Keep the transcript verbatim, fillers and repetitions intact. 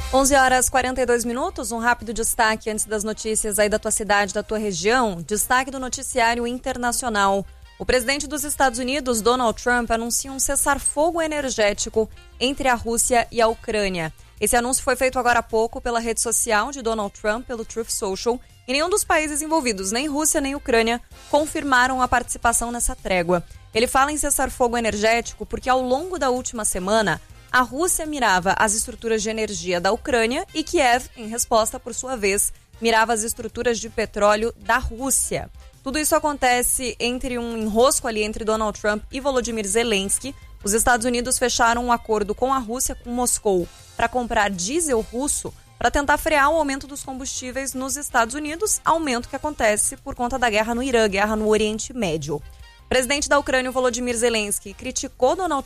onze horas e quarenta e dois minutos, um rápido destaque antes das notícias aí da tua cidade, da tua região. Destaque do noticiário internacional. O presidente dos Estados Unidos, Donald Trump, anuncia um cessar-fogo energético entre a Rússia e a Ucrânia. Esse anúncio foi feito agora há pouco pela rede social de Donald Trump, pelo Truth Social, e nenhum dos países envolvidos, nem Rússia nem Ucrânia, confirmaram a participação nessa trégua. Ele fala em cessar-fogo energético porque ao longo da última semana, a Rússia mirava as estruturas de energia da Ucrânia e Kiev, em resposta, por sua vez, mirava as estruturas de petróleo da Rússia. Tudo isso acontece entre um enrosco ali entre Donald Trump e Volodymyr Zelensky. Os Estados Unidos fecharam um acordo com a Rússia, com Moscou, para comprar diesel russo para tentar frear o aumento dos combustíveis nos Estados Unidos, aumento que acontece por conta da guerra no Irã, guerra no Oriente Médio. O presidente da Ucrânia, Volodymyr Zelensky, criticou Donald